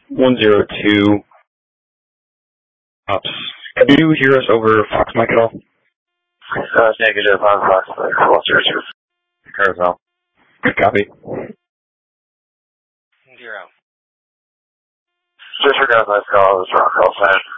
102. Ops. Can you hear us over Fox Mike at all? Negative on Fox Mike. Carousel. Good copy. 0. Disregard last call. This is Rock Call sign.